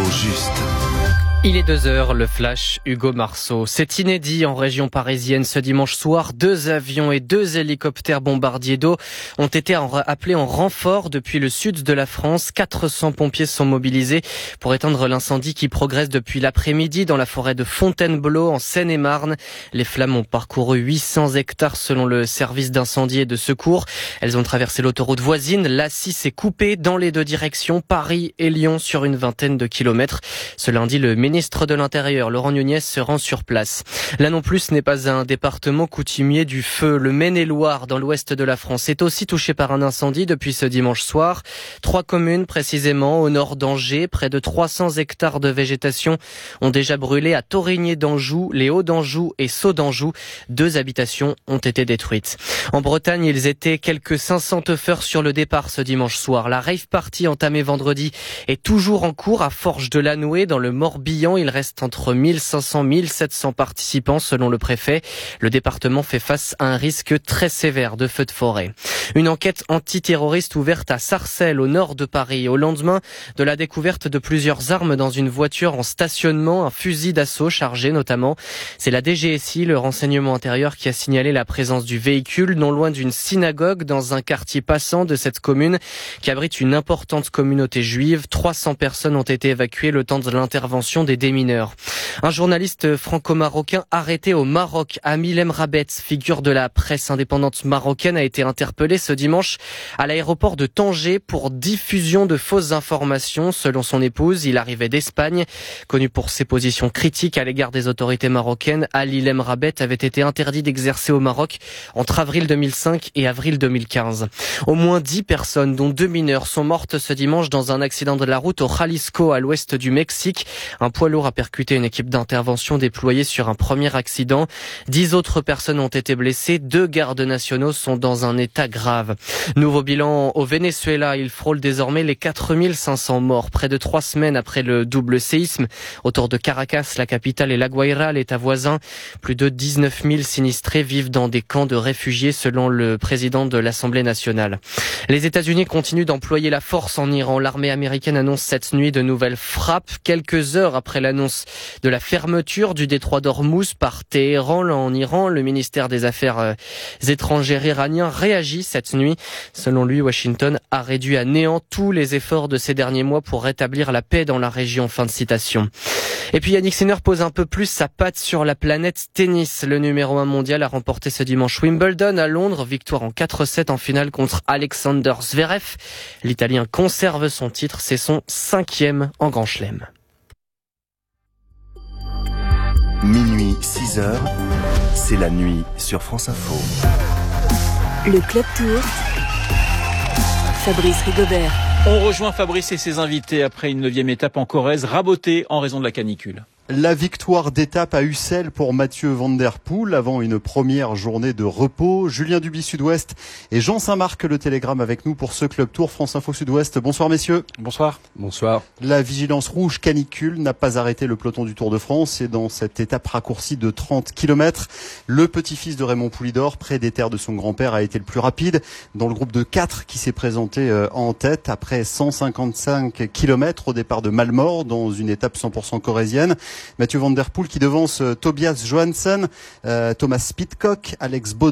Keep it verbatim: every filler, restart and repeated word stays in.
juste. Il est deux heures, le flash Hugo Marceau. C'est inédit en région parisienne ce dimanche soir. Deux avions et deux hélicoptères bombardiers d'eau ont été appelés en renfort depuis le sud de la France. quatre cents pompiers sont mobilisés pour éteindre l'incendie qui progresse depuis l'après-midi dans la forêt de Fontainebleau en Seine-et-Marne. Les flammes ont parcouru huit cents hectares selon le service d'incendie et de secours. Elles ont traversé l'autoroute voisine. L'A six est coupée dans les deux directions, Paris et Lyon, sur une vingtaine de kilomètres. Ce lundi, le ministre de l'Intérieur, Laurent Nunez, se rend sur place. Là non plus, ce n'est pas un département coutumier du feu. Le Maine-et-Loire, dans l'ouest de la France, est aussi touché par un incendie depuis ce dimanche soir. Trois communes, précisément, au nord d'Angers. Près de trois cents hectares de végétation ont déjà brûlé à Torigné d'Anjou, les Hauts d'Anjou et Sceaux d'Anjou. Deux habitations ont été détruites. En Bretagne, ils étaient quelques cinq cents teufeurs sur le départ ce dimanche soir. La rave party entamée vendredi est toujours en cours à Forges-de-Lanouée, dans le Morbihan. Il reste entre mille cinq cents et mille sept cents participants selon le préfet. Le département fait face à un risque très sévère de feux de forêt. Une enquête antiterroriste ouverte à Sarcelles, au nord de Paris, au lendemain de la découverte de plusieurs armes dans une voiture en stationnement, un fusil d'assaut chargé notamment. C'est la D G S I, le renseignement intérieur, qui a signalé la présence du véhicule non loin d'une synagogue dans un quartier passant de cette commune qui abrite une importante communauté juive. trois cents personnes ont été évacuées le temps de l'intervention des démineurs. Un journaliste franco-marocain arrêté au Maroc, Amil Emrabet, figure de la presse indépendante marocaine, a été interpellé ce dimanche à l'aéroport de Tanger pour diffusion de fausses informations. Selon son épouse, il arrivait d'Espagne. Connu pour ses positions critiques à l'égard des autorités marocaines, Amil Emrabet avait été interdit d'exercer au Maroc entre avril deux mille cinq et avril deux mille quinze. Au moins dix personnes, dont deux mineurs, sont mortes ce dimanche dans un accident de la route au Jalisco, à l'ouest du Mexique. Un poids lourd a percuté une équipe d'intervention déployée sur un premier accident. Dix autres personnes ont été blessées. Deux gardes nationaux sont dans un état grave. Nouveau bilan au Venezuela. Il frôle désormais les quatre mille cinq cents morts. Près de trois semaines après le double séisme autour de Caracas, la capitale, et La Guaira, l'état voisin. Plus de dix-neuf mille sinistrés vivent dans des camps de réfugiés selon le président de l'Assemblée nationale. Les États-Unis continuent d'employer la force en Iran. L'armée américaine annonce cette nuit de nouvelles frappes. Quelques heures après l'annonce de la fermeture du détroit d'Ormuz par Téhéran en Iran, le ministère des Affaires étrangères iranien réagit cette nuit. Selon lui, Washington a réduit à néant tous les efforts de ces derniers mois pour rétablir la paix dans la région. Fin de citation. Et puis Yannick Sinner pose un peu plus sa patte sur la planète tennis. Le numéro un mondial a remporté ce dimanche Wimbledon à Londres. Victoire en quatre sept en finale contre Alexander Zverev. L'Italien conserve son titre. C'est son cinquième en Grand Chelem. Minuit, six heures, c'est la nuit sur France Info. Le Club Tour, Fabrice Rigobert. On rejoint Fabrice et ses invités après une neuvième étape en Corrèze, rabotée en raison de la canicule. La victoire d'étape à Ussel pour Mathieu Van Der Poel avant une première journée de repos. Julien Duby Sud-Ouest et Jean Saint-Marc le Télégramme avec nous pour ce Club Tour France Info Sud-Ouest. Bonsoir messieurs. Bonsoir. Bonsoir. La vigilance rouge canicule n'a pas arrêté le peloton du Tour de France et dans cette étape raccourcie de trente kilomètres, le petit-fils de Raymond Poulidor, près des terres de son grand-père, a été le plus rapide dans le groupe de quatre qui s'est présenté en tête après cent cinquante-cinq kilomètres au départ de Malmort dans une étape cent pour cent corrézienne. Mathieu Van Der Poel qui devance Tobias Johansson, euh, Thomas Pidcock, Alex Baudin